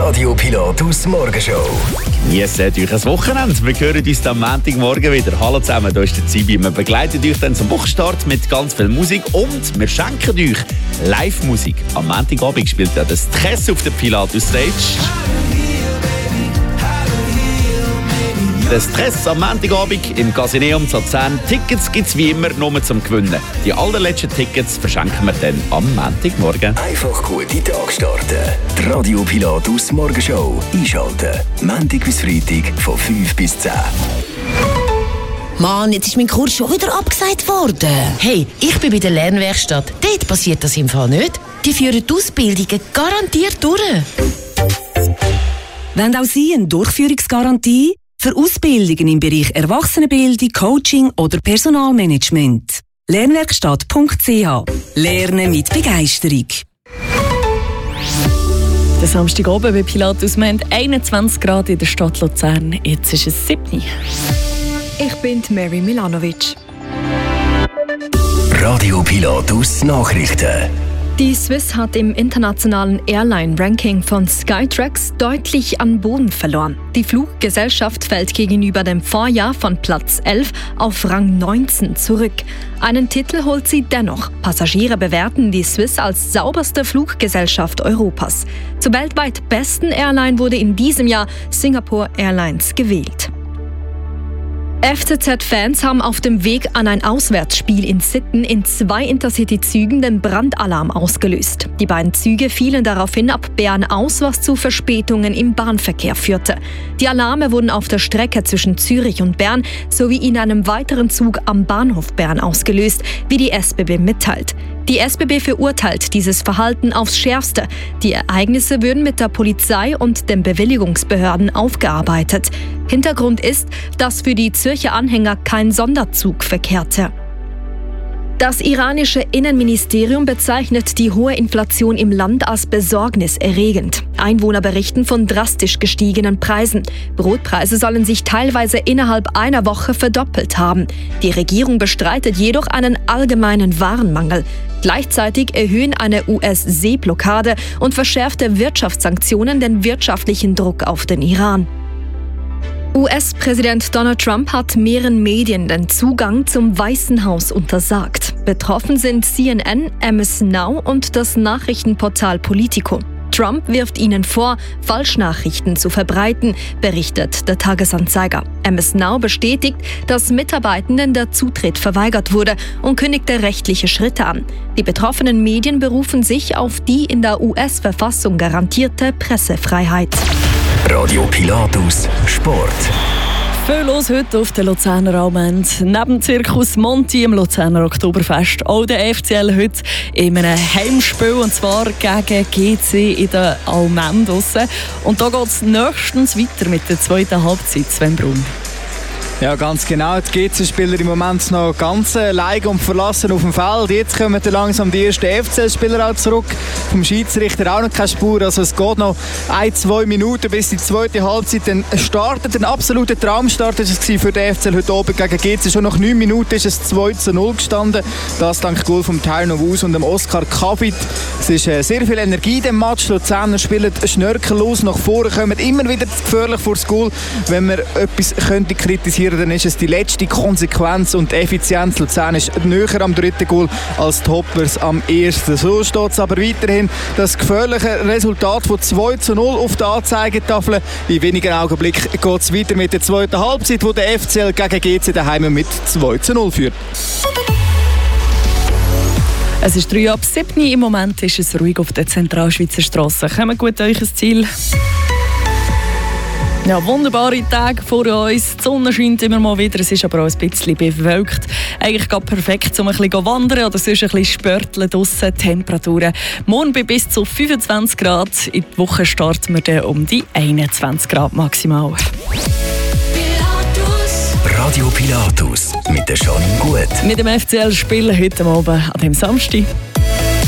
Radio Pilatus Morgenshow. Genießt euch ein Wochenende. Wir hören uns am Montagmorgen wieder. Hallo zusammen, hier ist der Zibi. Wir begleiten euch dann zum Wochenstart mit ganz viel Musik und wir schenken euch Live-Musik. Am Montagabend spielt ja das Stress auf der Pilatus Stage. Der Stress am Montagabend im Casineum zu Luzern. Tickets gibt es wie immer nur zum Gewinnen. Die allerletzten Tickets verschenken wir dann am Montagmorgen. Einfach gute Tag starten. Die Radio Pilatus Morgenshow einschalten. Montag bis Freitag von 5 bis 10. Mann, jetzt ist mein Kurs schon wieder abgesagt worden. Hey, ich bin bei der Lernwerkstatt. Dort passiert das im Fall nicht. Die führen die Ausbildungen garantiert durch. Wollen auch Sie eine Durchführungsgarantie? Für Ausbildungen im Bereich Erwachsenenbildung, Coaching oder Personalmanagement. Lernwerkstatt.ch. Lernen mit Begeisterung. Der Samstagabend bei Pilatus. Wir haben 21 Grad in der Stadt Luzern. Jetzt ist es 7. Ich bin Mary Milanovic. Radio Pilatus Nachrichten. Die Swiss hat im internationalen Airline-Ranking von Skytrax deutlich an Boden verloren. Die Fluggesellschaft fällt gegenüber dem Vorjahr von Platz 11 auf Rang 19 zurück. Einen Titel holt sie dennoch. Passagiere bewerten die Swiss als sauberste Fluggesellschaft Europas. Zur weltweit besten Airline wurde in diesem Jahr Singapore Airlines gewählt. FCZ-Fans haben auf dem Weg an ein Auswärtsspiel in Sitten in 2 Intercity-Zügen den Brandalarm ausgelöst. Die beiden Züge fielen daraufhin ab Bern aus, was zu Verspätungen im Bahnverkehr führte. Die Alarme wurden auf der Strecke zwischen Zürich und Bern sowie in einem weiteren Zug am Bahnhof Bern ausgelöst, wie die SBB mitteilt. Die SBB verurteilt dieses Verhalten aufs Schärfste. Die Ereignisse würden mit der Polizei und den Bewilligungsbehörden aufgearbeitet. Hintergrund ist, dass für die Zürcher Anhänger kein Sonderzug verkehrte. Das iranische Innenministerium bezeichnet die hohe Inflation im Land als besorgniserregend. Einwohner berichten von drastisch gestiegenen Preisen. Brotpreise sollen sich teilweise innerhalb einer Woche verdoppelt haben. Die Regierung bestreitet jedoch einen allgemeinen Warenmangel. Gleichzeitig erhöhen eine US-Seeblockade und verschärfte Wirtschaftssanktionen den wirtschaftlichen Druck auf den Iran. US-Präsident Donald Trump hat mehreren Medien den Zugang zum Weißen Haus untersagt. Betroffen sind CNN, MS Now und das Nachrichtenportal Politico. Trump wirft ihnen vor, Falschnachrichten zu verbreiten, berichtet der Tagesanzeiger. MS Now bestätigt, dass Mitarbeitenden der Zutritt verweigert wurde und kündigte rechtliche Schritte an. Die betroffenen Medien berufen sich auf die in der US-Verfassung garantierte Pressefreiheit. Radio Pilatus Sport. Viel los heute auf der Luzerner Almend. Neben Zirkus Monti im Luzerner Oktoberfest auch der FCL heute in einem Heimspiel, und zwar gegen GC in der Almend draussen. Und da geht es nächstens weiter mit der zweiten Halbzeit. Sven Brun. Ja, ganz genau. Die GC-Spieler im Moment noch ganz allein und verlassen auf dem Feld. Jetzt kommen dann langsam die ersten FCL-Spieler auch zurück. Vom Schiedsrichter auch noch keine Spur. Also es geht noch 1-2 Minuten bis die zweite Halbzeit dann startet. Ein absoluter Traumstart war es für den FCL heute Abend gegen GC. Schon nach 9 Minuten ist es 2-0 gestanden. Das dank Goal von Tyron Wus und dem Oskar Kavit. Es ist sehr viel Energie in dem Match. Die Luzerner spielen schnörkellos nach vorne, kommen immer wieder gefährlich vor das Goal. Wenn man etwas könnte kritisieren, dann ist es die letzte Konsequenz und Effizienz. Luzern ist näher am dritten Goal als die Hoppers am ersten. So steht es aber weiterhin das gefährliche Resultat von 2-0 auf der Anzeigetafel. In wenigen Augenblicken geht es weiter mit der zweiten Halbzeit, wo der FCL gegen GC daheim mit 2-0 führt. Es ist 6:03. Im Moment ist es ruhig auf der Zentralschweizer Strasse. Kommt gut euch ein Ziel. Ja, wunderbare Tage vor uns. Die Sonne scheint immer mal wieder, es ist aber auch ein bisschen bewölkt. Eigentlich gerade perfekt, um ein bisschen wandern oder sonst ein bisschen spörteln draussen. Temperaturen morgen bei bis zu 25 Grad. In der Woche starten wir dann um die 21 Grad maximal. Radio Pilatus mit der Janine Gut. Mit dem FCL spielen heute Abend an dem Samstag.